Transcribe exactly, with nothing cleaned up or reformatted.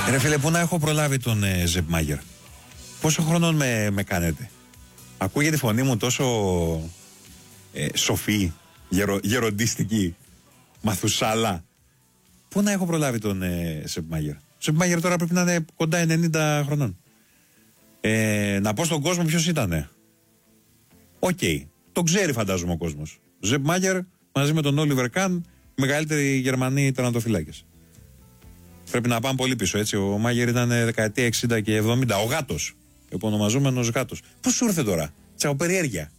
Ρε φίλε, πού να έχω προλάβει τον ε, Ζεπ Μάγερ. Πόσο χρονών με, με κάνετε. Ακούγεται τη φωνή μου τόσο ε, σοφή, γερο, γεροντίστικη, μαθουσάλα. Πού να έχω προλάβει τον ε, Ζεπ Μάγερ. Ο Ζεπ Μάγερ τώρα πρέπει να είναι κοντά ενενήντα χρονών. Ε, να πω στον κόσμο ποιος ήτανε. Οκ, okay. Τον ξέρει φαντάζομαι ο κόσμος. Ζεπ Μάγερ μαζί με τον Όλιβερ Καν, μεγαλύτεροι Γερμανοί τερματοφυλάκες. Πρέπει να πάμε πολύ πίσω, έτσι. Ο Μάγερ ήταν δεκαετία εξήντα και εβδομήντα. Ο γάτος, επωνομαζόμενος γάτος. Πώς σου ήρθε τώρα, τσαοπεριέργεια.